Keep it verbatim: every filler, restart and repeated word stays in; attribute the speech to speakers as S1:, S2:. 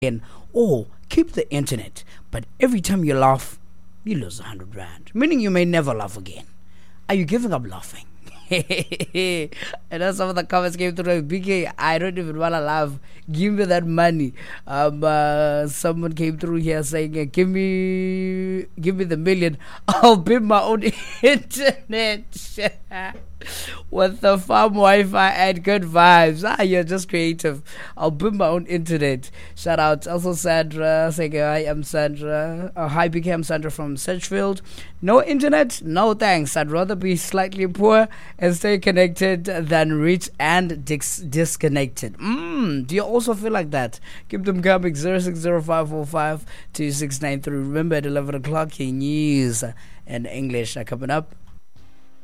S1: in, or keep the internet, but every time you laugh, you lose a hundred rand, meaning you may never laugh again. Are you giving up laughing? And then some of the comments came through. B K, I don't even want to laugh. Give me that money. Um, uh, someone came through here saying, uh, "Give me, give me the million. I'll build my own internet with the farm Wi-Fi and good vibes." Ah, you're just creative. I'll build my own internet. Shout out also Sandra saying, "I am Sandra. Uh, hi, B K, I'm Sandra from Sedgefield. No internet? No thanks. I'd rather be slightly poor and stay connected than rich and dis- disconnected." Mm, do you also feel like that? Keep them coming. zero six zero five four five two six nine three. Remember at eleven o'clock, your news and English are coming up.